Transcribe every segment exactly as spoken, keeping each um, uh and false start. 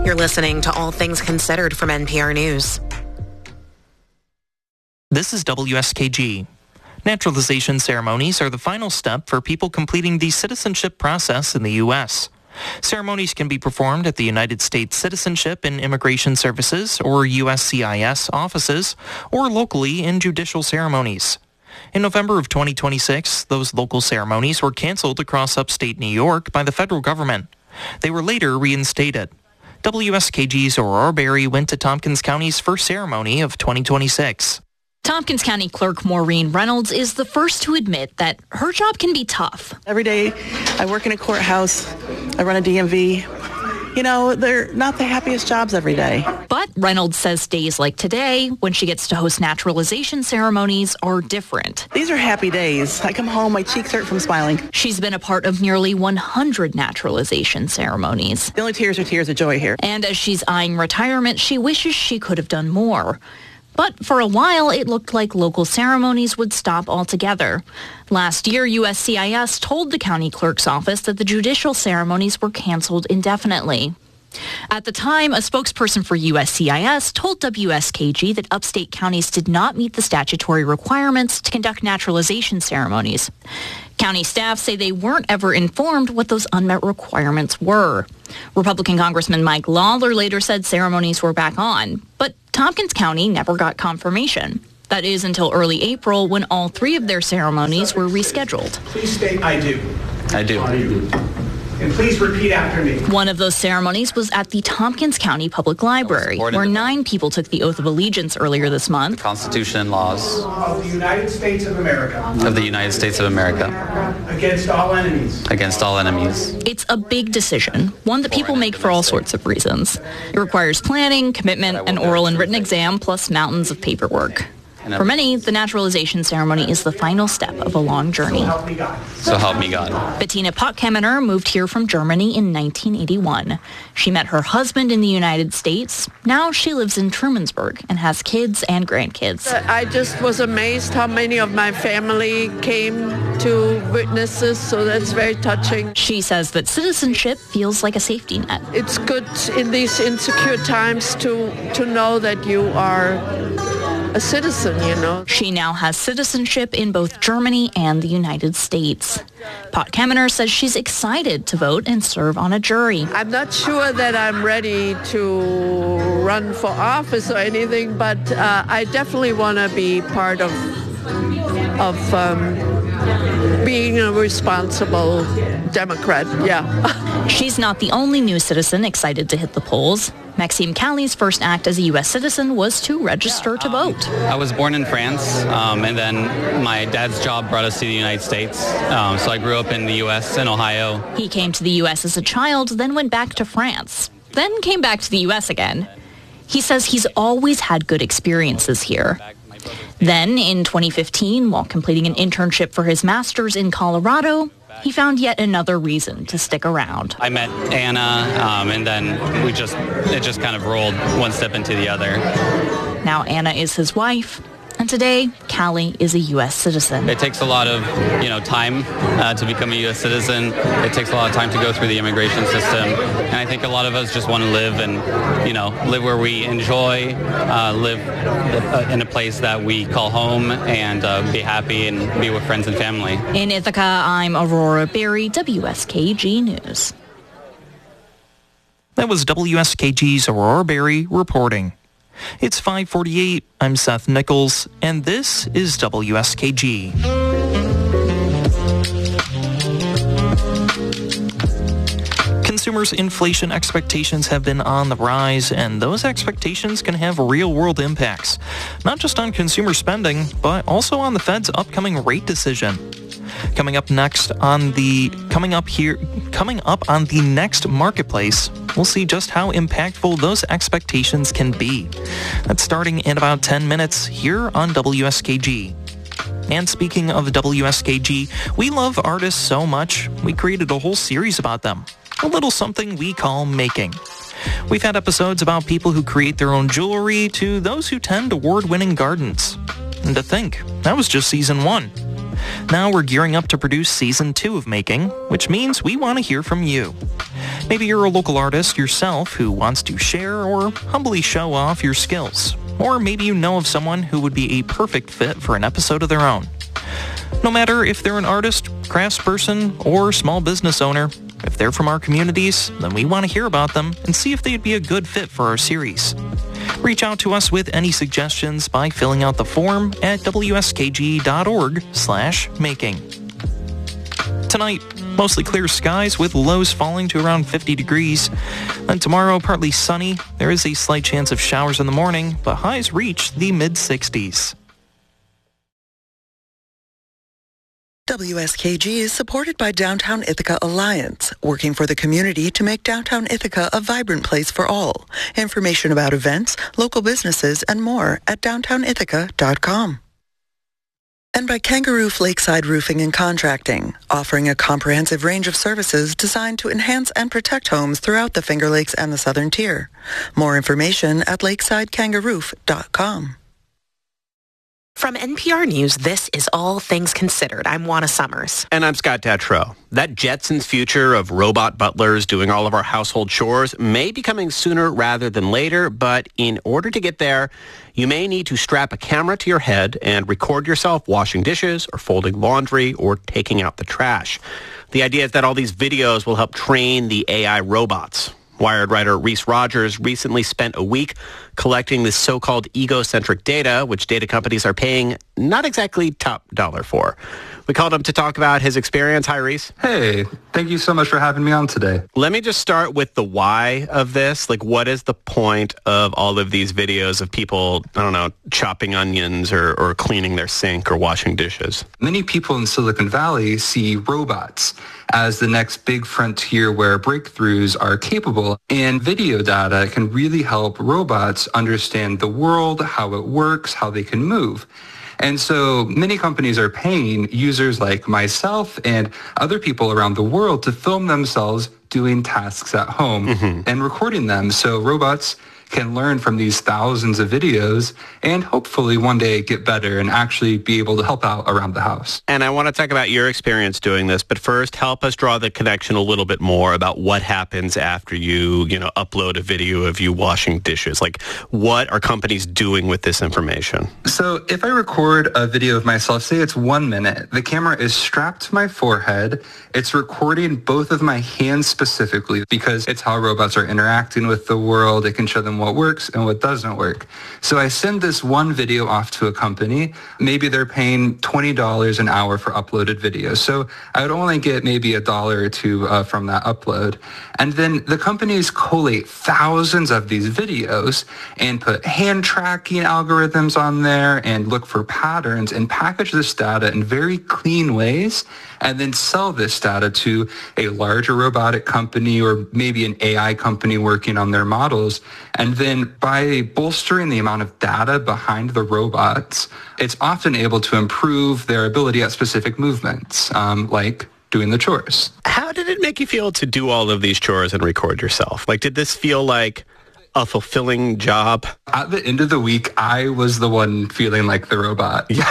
You're listening to All Things Considered from N P R News. This is W S K G. Naturalization ceremonies are the final step for people completing the citizenship process in the U S. Ceremonies can be performed at the United States Citizenship and Immigration Services, or U S C I S, offices, or locally in judicial ceremonies. In November of twenty twenty-six, those local ceremonies were canceled across upstate New York by the federal government. They were later reinstated. W S K G's Aurora Berry went to Tompkins County's first ceremony of twenty twenty-six. Tompkins County Clerk Maureen Reynolds is the first to admit that her job can be tough. Every day I work in a courthouse, I run a D M V. You know, they're not the happiest jobs every day. But Reynolds says days like today, when she gets to host naturalization ceremonies, are different. These are happy days. I come home, my cheeks hurt from smiling. She's been a part of nearly one hundred naturalization ceremonies. The only tears are tears of joy here. And as she's eyeing retirement, she wishes she could have done more. But for a while, it looked like local ceremonies would stop altogether. Last year, U S C I S told the county clerk's office that the judicial ceremonies were canceled indefinitely. At the time, a spokesperson for U S C I S told W S K G that upstate counties did not meet the statutory requirements to conduct naturalization ceremonies. County staff say they weren't ever informed what those unmet requirements were. Republican Congressman Mike Lawler later said ceremonies were back on, but Tompkins County never got confirmation. That is until early April, when all three of their ceremonies were rescheduled. Please state I do. I do. I do. And please repeat after me. One of those ceremonies was at the Tompkins County Public Library, where nine people took the oath of allegiance earlier this month. The Constitution and laws of the United States of America. Of the United States of America. Against all enemies. Against all enemies. It's a big decision, one that people make for all sorts of reasons. It requires planning, commitment, an oral and written exam, plus mountains of paperwork. For many, the naturalization ceremony is the final step of a long journey. So help me God. So help me God. Bettina Pottkaminer moved here from Germany in nineteen eighty-one. She met her husband in the United States. Now she lives in Trumansburg and has kids and grandkids. I just was amazed how many of my family came to witness this, so that's very touching. She says that citizenship feels like a safety net. It's good in these insecure times to, to know that you are a citizen, you know. She now has citizenship in both Germany and the United States. Pottkaminer says she's excited to vote and serve on a jury. I'm not sure that I'm ready to run for office or anything, but uh, I definitely want to be part of of um, being a responsible Democrat, yeah. She's not the only new citizen excited to hit the polls. Maxime Calli's first act as a U S citizen was to register to vote. I was born in France, um, and then my dad's job brought us to the United States. Um, so I grew up in the U S, in Ohio. He came to the U S as a child, then went back to France, then came back to the U S again. He says he's always had good experiences here. Then, in twenty fifteen, while completing an internship for his master's in Colorado, he found yet another reason to stick around. I met Anna, um, and then we just it just kind of rolled one step into the other. Now Anna is his wife, and today, Callie is a U S citizen. It takes a lot of, you know, time uh, to become a U S citizen. It takes a lot of time to go through the immigration system, and I think a lot of us just want to live and, you know, live where we enjoy, uh, live in a place that we call home, and uh, be happy and be with friends and family. In Ithaca, I'm Aurora Berry, W S K G News. That was W S K G's Aurora Berry reporting. It's five forty-eight, I'm Seth Nichols, and this is W S K G. Consumers' inflation expectations have been on the rise, and those expectations can have real-world impacts, not just on consumer spending, but also on the Fed's upcoming rate decision. Coming up next on the coming up here coming up on the next Marketplace, we'll see just how impactful those expectations can be. That's starting in about ten minutes here on W S K G. And speaking of W S K G, we love artists so much, we created a whole series about them. A little something we call making. We've had episodes about people who create their own jewelry to those who tend award-winning gardens. And to think, that was just season one. Now we're gearing up to produce season two of Making, which means we want to hear from you. Maybe you're a local artist yourself who wants to share or humbly show off your skills. Or maybe you know of someone who would be a perfect fit for an episode of their own. No matter if they're an artist, craftsperson, or small business owner, if they're from our communities, then we want to hear about them and see if they'd be a good fit for our series. Reach out to us with any suggestions by filling out the form at w s k g dot org slash making. Tonight, mostly clear skies with lows falling to around fifty degrees. Then tomorrow, partly sunny. There is a slight chance of showers in the morning, but highs reach the mid-sixties. W S K G is supported by Downtown Ithaca Alliance, working for the community to make Downtown Ithaca a vibrant place for all. Information about events, local businesses, and more at downtown ithaca dot com. And by Kangaroo Lakeside Roofing and Contracting, offering a comprehensive range of services designed to enhance and protect homes throughout the Finger Lakes and the Southern Tier. More information at lakeside kangaroo dot com. From N P R News, this is All Things Considered. I'm Juana Summers. And I'm Scott Tatro. That Jetsons future of robot butlers doing all of our household chores may be coming sooner rather than later, but in order to get there, you may need to strap a camera to your head and record yourself washing dishes or folding laundry or taking out the trash. The idea is that all these videos will help train the A I robots. Wired writer Reese Rogers recently spent a week collecting this so-called egocentric data, which data companies are paying not exactly top dollar for. We called him to talk about his experience. Hi, Reese. Hey, thank you so much for having me on today. Let me just start with the why of this. Like, what is the point of all of these videos of people, I don't know, chopping onions or, or cleaning their sink or washing dishes? Many people in Silicon Valley see robots as the next big frontier where breakthroughs are capable, and video data can really help robots understand the world, how it works, how they can move. And so many companies are paying users like myself and other people around the world to film themselves doing tasks at home mm-hmm. and recording them so robots can learn from these thousands of videos and hopefully one day get better and actually be able to help out around the house. And I want to talk about your experience doing this, but first help us draw the connection a little bit more about what happens after you, you know, upload a video of you washing dishes. Like, what are companies doing with this information? So if I record a video of myself, say it's one minute, the camera is strapped to my forehead. It's recording both of my hands specifically because it's how robots are interacting with the world. It can show them what works and what doesn't work. So I send this one video off to a company. Maybe they're paying twenty dollars an hour for uploaded videos. So I would only get maybe a dollar or two uh, from that upload. And then the companies collate thousands of these videos and put hand tracking algorithms on there and look for patterns and package this data in very clean ways and then sell this data to a larger robotic company or maybe an A I company working on their models. And then by bolstering the amount of data behind the robots, it's often able to improve their ability at specific movements, um, like doing the chores. How did it make you feel to do all of these chores and record yourself? Like, did this feel like a fulfilling job? At the end of the week, I was the one feeling like the robot. Yeah.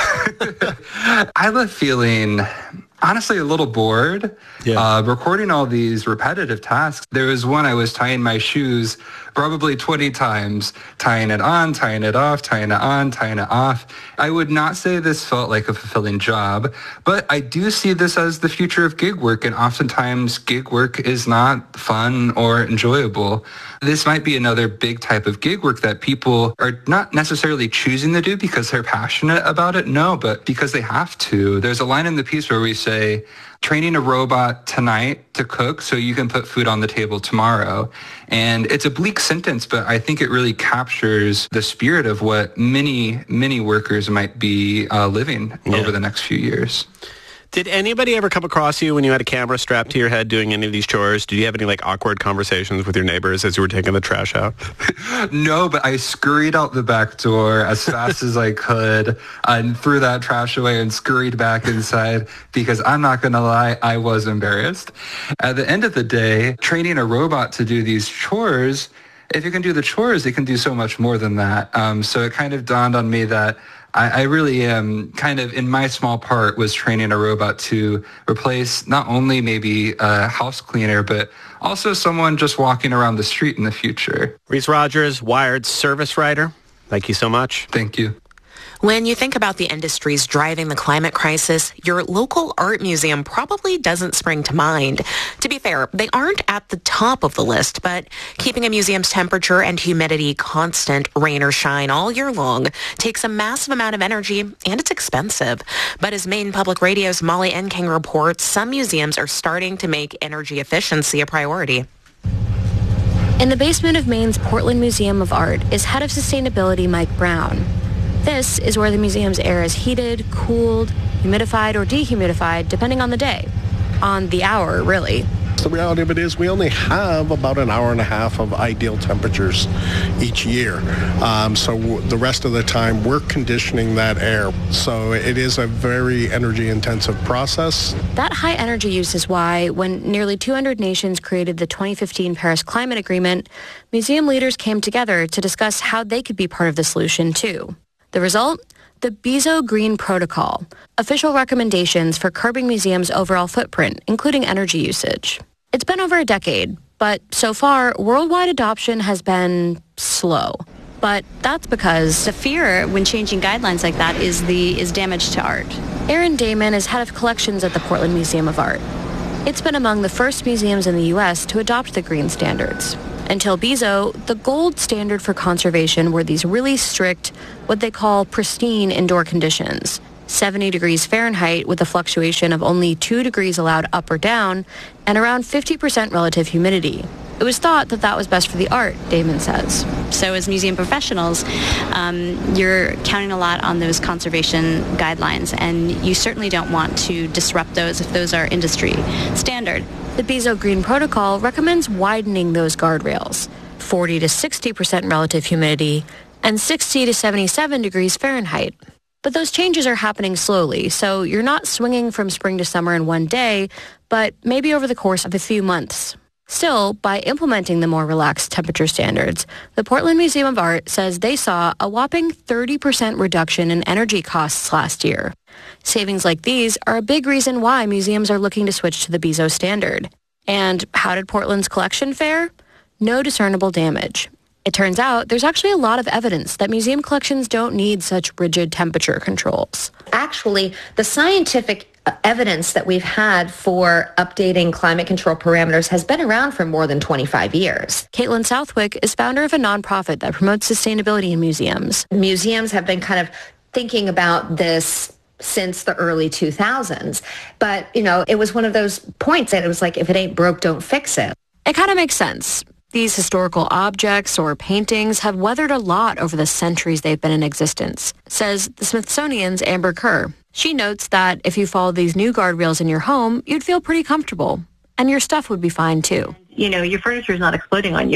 I left feeling honestly a little bored. Yeah. Uh, recording all these repetitive tasks. There was one I was tying my shoes probably twenty times, tying it on, tying it off, tying it on, tying it off. I would not say this felt like a fulfilling job, but I do see this as the future of gig work, and oftentimes gig work is not fun or enjoyable. This might be another big type of gig work that people are not necessarily choosing to do because they're passionate about it, no, but because they have to. There's a line in the piece where we say, training a robot tonight to cook so you can put food on the table tomorrow. And it's a bleak sentence, but I think it really captures the spirit of what many, many workers might be uh, living yeah. over the next few years. Did anybody ever come across you when you had a camera strapped to your head doing any of these chores? Did you have any like awkward conversations with your neighbors as you were taking the trash out? No, but I scurried out the back door as fast as I could and threw that trash away and scurried back inside because I'm not going to lie, I was embarrassed. At the end of the day, training a robot to do these chores, if you can do the chores, it can do so much more than that. Um, so it kind of dawned on me that I, I really am kind of, in my small part, was training a robot to replace not only maybe a house cleaner, but also someone just walking around the street in the future. Reese Rogers, Wired service writer. Thank you so much. Thank you. When you think about the industries driving the climate crisis, your local art museum probably doesn't spring to mind. To be fair, they aren't at the top of the list, but keeping a museum's temperature and humidity constant, rain or shine, all year long takes a massive amount of energy, and it's expensive. But as Maine Public Radio's Molly Enking reports, some museums are starting to make energy efficiency a priority. In the basement of Maine's Portland Museum of Art is head of sustainability Mike Brown. This is where the museum's air is heated, cooled, humidified, or dehumidified, depending on the day. On the hour, really. The reality of it is we only have about an hour and a half of ideal temperatures each year. Um, so w- the rest of the time, we're conditioning that air. So it is a very energy-intensive process. That high energy use is why, when nearly two hundred nations created the twenty fifteen Paris Climate Agreement, museum leaders came together to discuss how they could be part of the solution, too. The result? The BEZO Green Protocol, official recommendations for curbing museums' overall footprint, including energy usage. It's been over a decade, but so far, worldwide adoption has been slow. But that's because the fear when changing guidelines like that is the is damage to art. Erin Damon is head of collections at the Portland Museum of Art. It's been among the first museums in the U S to adopt the green standards. Until BEZO, the gold standard for conservation were these really strict, what they call pristine indoor conditions. seventy degrees Fahrenheit with a fluctuation of only two degrees allowed up or down, and around fifty percent relative humidity. It was thought that that was best for the art, Damon says. So as museum professionals, um, you're counting a lot on those conservation guidelines, and you certainly don't want to disrupt those if those are industry standard. The BEZO Green Protocol recommends widening those guardrails, forty to sixty percent relative humidity, and sixty to seventy-seven degrees Fahrenheit. But those changes are happening slowly, so you're not swinging from spring to summer in one day, but maybe over the course of a few months. Still, by implementing the more relaxed temperature standards, the Portland Museum of Art says they saw a whopping thirty percent reduction in energy costs last year. Savings like these are a big reason why museums are looking to switch to the BEZO standard. And how did Portland's collection fare? No discernible damage. It turns out there's actually a lot of evidence that museum collections don't need such rigid temperature controls. Actually, the scientific evidence that we've had for updating climate control parameters has been around for more than twenty-five years. Caitlin Southwick is founder of a nonprofit that promotes sustainability in museums. Museums have been kind of thinking about this since the early two thousands. But, you know, it was one of those points that it was like, if it ain't broke, don't fix it. It kind of makes sense. These historical objects or paintings have weathered a lot over the centuries they've been in existence, says the Smithsonian's Amber Kerr. She notes that if you followed these new guardrails in your home, you'd feel pretty comfortable. And your stuff would be fine, too. You know, your furniture is not exploding on you.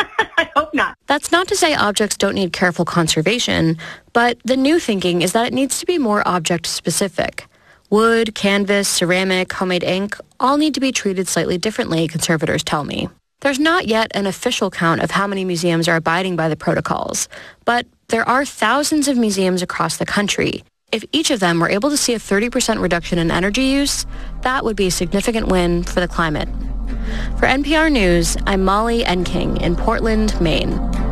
I hope not. That's not to say objects don't need careful conservation, but the new thinking is that it needs to be more object-specific. Wood, canvas, ceramic, homemade ink all need to be treated slightly differently, conservators tell me. There's not yet an official count of how many museums are abiding by the protocols, but there are thousands of museums across the country. If each of them were able to see a thirty percent reduction in energy use, that would be a significant win for the climate. For N P R News, I'm Molly Enking in Portland, Maine.